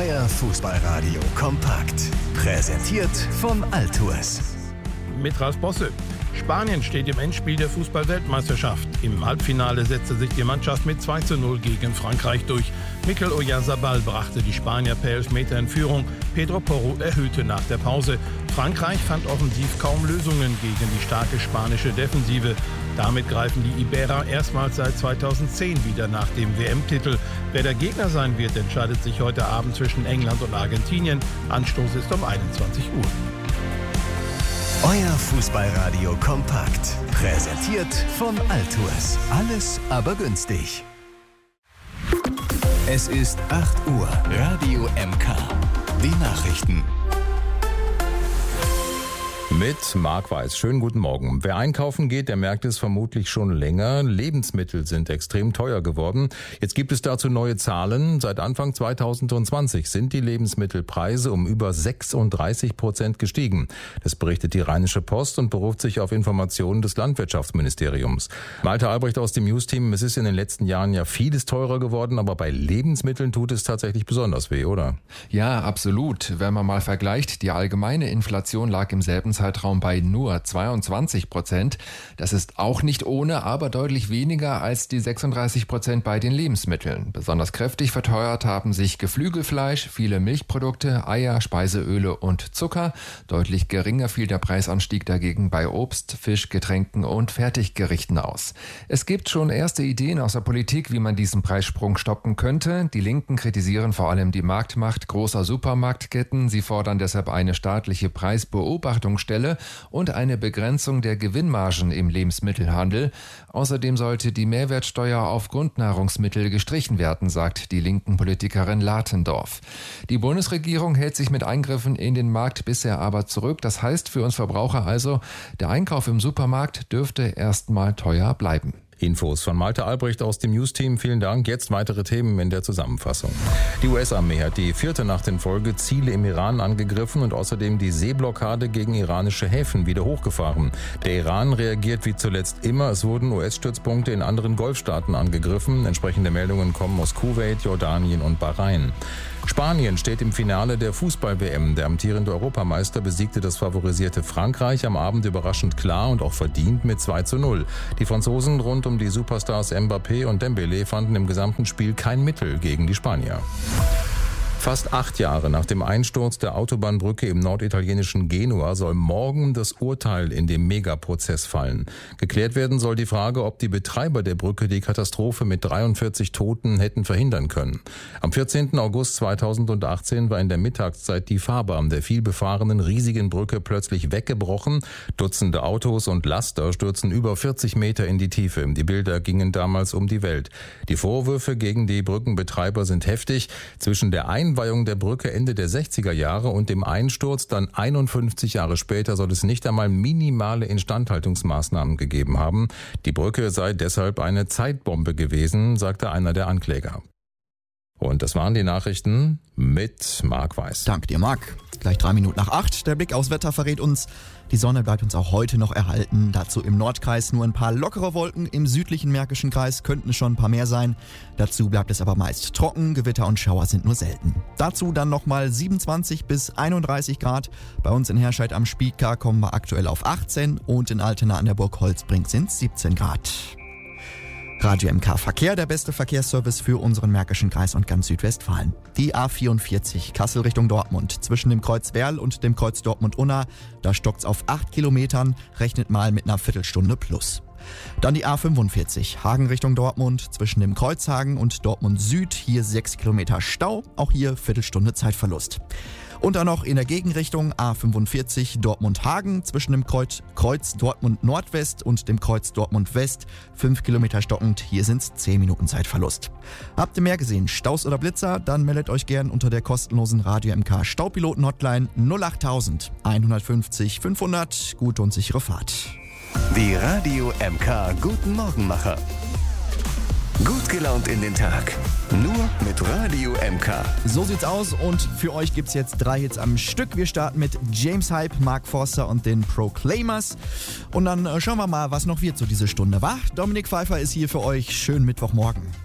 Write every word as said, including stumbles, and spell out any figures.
Euer Fußballradio kompakt. Präsentiert von Altours. Mit Ralf Bosse. Spanien steht im Endspiel der Fußball-Weltmeisterschaft. Im Halbfinale setzte sich die Mannschaft mit zwei zu null gegen Frankreich durch. Mikel Oyarzabal brachte die Spanier per Elfmeter in Führung. Pedro Porro erhöhte nach der Pause. Frankreich fand offensiv kaum Lösungen gegen die starke spanische Defensive. Damit greifen die Iberer erstmals seit zweitausendzehn wieder nach dem W M-Titel. Wer der Gegner sein wird, entscheidet sich heute Abend zwischen England und Argentinien. Anstoß ist um einundzwanzig Uhr. Euer Fußballradio kompakt. Präsentiert von Altours. Alles aber günstig. Es ist acht Uhr. Radio M K. Die Nachrichten. Mit Marc Weiß. Schönen guten Morgen. Wer einkaufen geht, der merkt es vermutlich schon länger. Lebensmittel sind extrem teuer geworden. Jetzt gibt es dazu neue Zahlen. Seit Anfang zweitausendzwanzig sind die Lebensmittelpreise um über sechsunddreißig Prozent gestiegen. Das berichtet die Rheinische Post und beruft sich auf Informationen des Landwirtschaftsministeriums. Malte Albrecht aus dem News-Team. Es ist in den letzten Jahren ja vieles teurer geworden, aber bei Lebensmitteln tut es tatsächlich besonders weh, oder? Ja, absolut. Wenn man mal vergleicht, die allgemeine Inflation lag im selben Zeitraum bei nur zweiundzwanzig Prozent. Das ist auch nicht ohne, aber deutlich weniger als die sechsunddreißig Prozent bei den Lebensmitteln. Besonders kräftig verteuert haben sich Geflügelfleisch, viele Milchprodukte, Eier, Speiseöle und Zucker. Deutlich geringer fiel der Preisanstieg dagegen bei Obst, Fisch, Getränken und Fertiggerichten aus. Es gibt schon erste Ideen aus der Politik, wie man diesen Preissprung stoppen könnte. Die Linken kritisieren vor allem die Marktmacht großer Supermarktketten. Sie fordern deshalb eine staatliche Preisbeobachtungsstelle und eine Begrenzung der Gewinnmargen im Lebensmittelhandel. Außerdem sollte die Mehrwertsteuer auf Grundnahrungsmittel gestrichen werden, sagt die linken Politikerin Latendorf. Die Bundesregierung hält sich mit Eingriffen in den Markt bisher aber zurück. Das heißt für uns Verbraucher also, der Einkauf im Supermarkt dürfte erstmal teuer bleiben. Infos von Malte Albrecht aus dem News-Team. Vielen Dank. Jetzt weitere Themen in der Zusammenfassung. Die U S-Armee hat die vierte Nacht in Folge Ziele im Iran angegriffen und außerdem die Seeblockade gegen iranische Häfen wieder hochgefahren. Der Iran reagiert wie zuletzt immer. Es wurden U S-Stützpunkte in anderen Golfstaaten angegriffen. Entsprechende Meldungen kommen aus Kuwait, Jordanien und Bahrain. Spanien steht im Finale der Fußball-W M. Der amtierende Europameister besiegte das favorisierte Frankreich am Abend überraschend klar und auch verdient mit zwei zu null. Die Franzosen rund um die Superstars Mbappé und Dembélé fanden im gesamten Spiel kein Mittel gegen die Spanier. Fast acht Jahre nach dem Einsturz der Autobahnbrücke im norditalienischen Genua soll morgen das Urteil in dem Megaprozess fallen. Geklärt werden soll die Frage, ob die Betreiber der Brücke die Katastrophe mit dreiundvierzig Toten hätten verhindern können. Am vierzehnten August zweitausendachtzehn war in der Mittagszeit die Fahrbahn der vielbefahrenen riesigen Brücke plötzlich weggebrochen. Dutzende Autos und Laster stürzen über vierzig Meter in die Tiefe. Die Bilder gingen damals um die Welt. Die Vorwürfe gegen die Brückenbetreiber sind heftig. Zwischen der Ein Einweihung der Brücke Ende der sechziger Jahre und dem Einsturz dann einundfünfzig Jahre später soll es nicht einmal minimale Instandhaltungsmaßnahmen gegeben haben. Die Brücke sei deshalb eine Zeitbombe gewesen, sagte einer der Ankläger. Und das waren die Nachrichten mit Marc Weiß. Dank dir, Marc. Gleich drei Minuten nach acht. Der Blick aufs Wetter verrät uns, die Sonne bleibt uns auch heute noch erhalten. Dazu im Nordkreis nur ein paar lockere Wolken. Im südlichen Märkischen Kreis könnten schon ein paar mehr sein. Dazu bleibt es aber meist trocken. Gewitter und Schauer sind nur selten. Dazu dann nochmal siebenundzwanzig bis einunddreißig Grad. Bei uns in Herscheid am Spieka kommen wir aktuell auf achtzehn und in Altena an der Burg Holzbrink sind es siebzehn Grad. Radio M K Verkehr, der beste Verkehrsservice für unseren Märkischen Kreis und ganz Südwestfalen. Die A vierundvierzig, Kassel Richtung Dortmund, zwischen dem Kreuz Werl und dem Kreuz Dortmund-Unna, da stockt's auf acht Kilometern, rechnet mal mit einer Viertelstunde plus. Dann die A fünfundvierzig, Hagen Richtung Dortmund, zwischen dem Kreuzhagen und Dortmund Süd, hier sechs Kilometer Stau, auch hier Viertelstunde Zeitverlust. Und dann noch in der Gegenrichtung A fünfundvierzig Dortmund-Hagen zwischen dem Kreuz, Kreuz Dortmund-Nordwest und dem Kreuz Dortmund-West. fünf Kilometer stockend, hier sind's zehn Minuten Zeitverlust. Habt ihr mehr gesehen, Staus oder Blitzer? Dann meldet euch gern unter der kostenlosen Radio M K Staupiloten-Hotline null acht tausend einhundertfünfzig fünfhundert. Gute und sichere Fahrt. Die Radio M K Guten Morgenmacher. Gut gelaunt in den Tag. Nur mit Radio M K. So sieht's aus und für euch gibt's jetzt drei Hits am Stück. Wir starten mit James Hype, Mark Forster und den Proclaimers. Und dann schauen wir mal, was noch wird so diese Stunde, wa? Dominik Pfeiffer ist hier für euch. Schönen Mittwochmorgen.